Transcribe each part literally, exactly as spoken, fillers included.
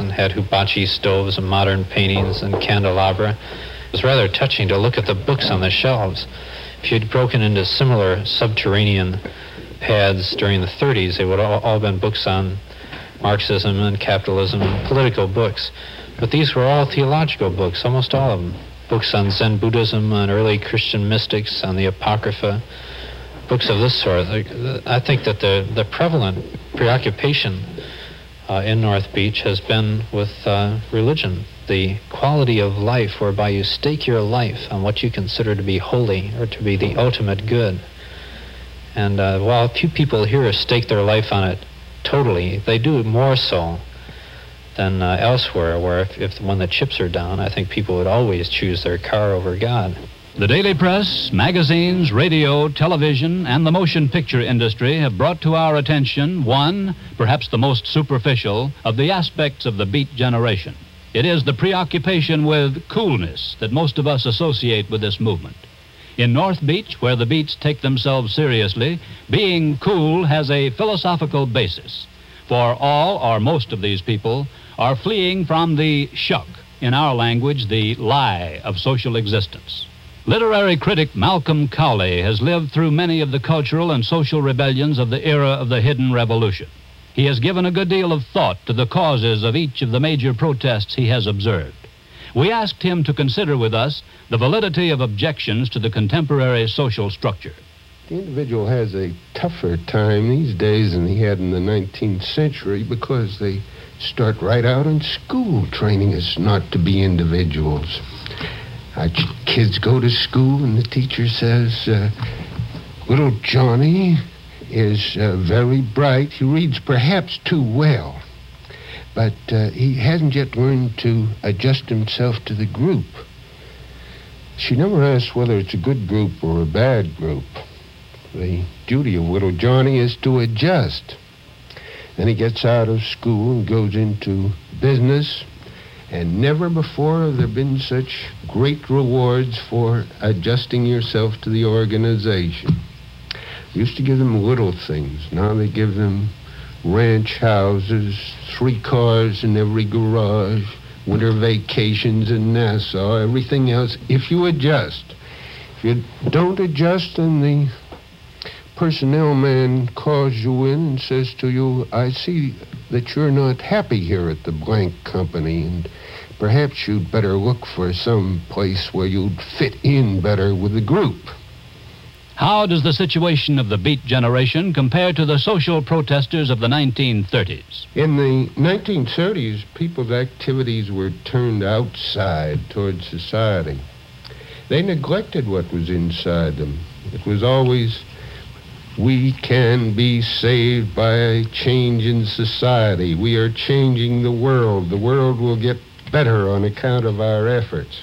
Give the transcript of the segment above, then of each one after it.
and had hibachi stoves and modern paintings and candelabra. It was rather touching to look at the books on the shelves. If you'd broken into similar subterranean paths during the thirties, they would all, all been books on Marxism and capitalism and political books. But these were all theological books, almost all of them. Books on Zen Buddhism, on early Christian mystics, on the Apocrypha, books of this sort. I think that the, the prevalent preoccupation uh, in North Beach has been with uh, religion, the quality of life whereby you stake your life on what you consider to be holy or to be the ultimate good. And uh, while few people here stake their life on it totally, they do more so than uh, elsewhere, where if, if when the chips are down, I think people would always choose their car over God. The daily press, magazines, radio, television, and the motion picture industry have brought to our attention one, perhaps the most superficial, of the aspects of the Beat generation. It is the preoccupation with coolness that most of us associate with this movement. In North Beach, where the Beats take themselves seriously, being cool has a philosophical basis. For all or most of these people are fleeing from the shuck, in our language, the lie of social existence. Literary critic Malcolm Cowley has lived through many of the cultural and social rebellions of the era of the hidden revolution. He has given a good deal of thought to the causes of each of the major protests he has observed. We asked him to consider with us the validity of objections to the contemporary social structure. The individual has a tougher time these days than he had in the nineteenth century because they start right out in school training us not to be individuals. Our ch- kids go to school and the teacher says, uh, little Johnny is uh, very bright. He reads perhaps too well, but uh, he hasn't yet learned to adjust himself to the group. She never asks whether it's a good group or a bad group. The duty of little Johnny is to adjust. Then he gets out of school and goes into business, and never before have there been such great rewards for adjusting yourself to the organization. They used to give them little things. Now they give them ranch houses, three cars in every garage, winter vacations in Nassau, everything else, if you adjust. If you don't adjust, then the personnel man calls you in and says to you, I see that you're not happy here at the blank company, and perhaps you'd better look for some place where you'd fit in better with the group. How does the situation of the Beat generation compare to the social protesters of the nineteen thirties? In the nineteen thirties, people's activities were turned outside towards society. They neglected what was inside them. It was always, we can be saved by a change in society. We are changing the world. The world will get better on account of our efforts.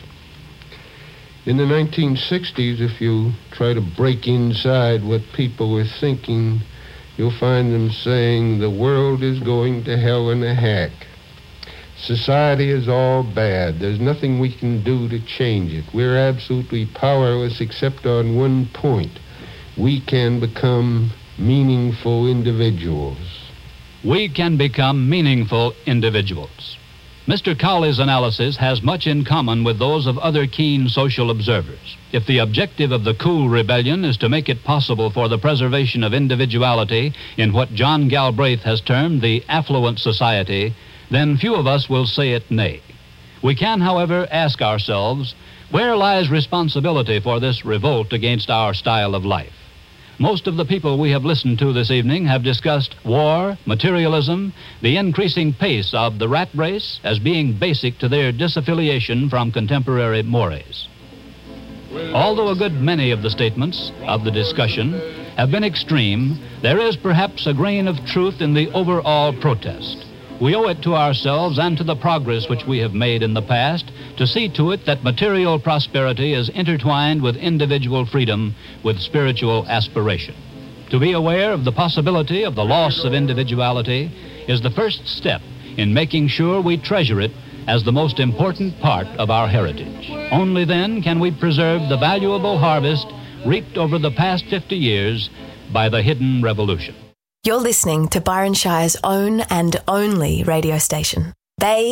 In the nineteen sixties, if you try to break inside what people were thinking, you'll find them saying the world is going to hell in a hack. Society is all bad. There's nothing we can do to change it. We're absolutely powerless except on one point. We can become meaningful individuals. We can become meaningful individuals. Mister Cowley's analysis has much in common with those of other keen social observers. If the objective of the cool rebellion is to make it possible for the preservation of individuality in what John Galbraith has termed the affluent society, then few of us will say it nay. We can, however, ask ourselves, where lies responsibility for this revolt against our style of life? Most of the people we have listened to this evening have discussed war, materialism, the increasing pace of the rat race as being basic to their disaffiliation from contemporary mores. Although a good many of the statements of the discussion have been extreme, there is perhaps a grain of truth in the overall protest. We owe it to ourselves and to the progress which we have made in the past to see to it that material prosperity is intertwined with individual freedom, with spiritual aspiration. To be aware of the possibility of the loss of individuality is the first step in making sure we treasure it as the most important part of our heritage. Only then can we preserve the valuable harvest reaped over the past fifty years by the hidden revolution. You're listening to Byron Shire's own and only radio station, Bay